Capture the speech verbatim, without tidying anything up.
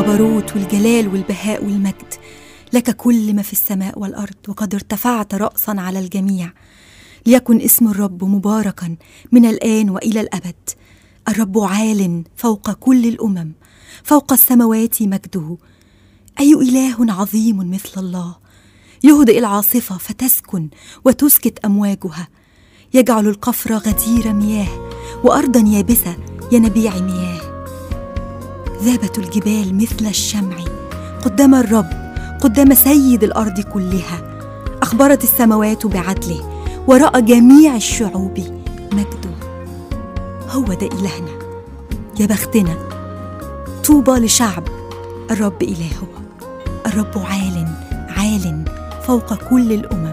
الجبروت والجلال والبهاء والمجد، لك كل ما في السماء والأرض، وقد ارتفعت رأسا على الجميع. ليكن اسم الرب مباركا من الآن وإلى الأبد. الرب عال فوق كل الأمم، فوق السماوات مجده. أي إله عظيم مثل الله، يهدئ العاصفة فتسكن وتسكت أمواجها، يجعل القفر غدير مياه وأرضا يابسة ينابيع مياه. ذابت الجبال مثل الشمع قدام الرب، قدام سيد الأرض كلها. أخبرت السماوات بعدله، ورأى جميع الشعوب مجده. هو ده إلهنا، يا بختنا. طوبى لشعب الرب إلهه. الرب عال عال فوق كل الأمم.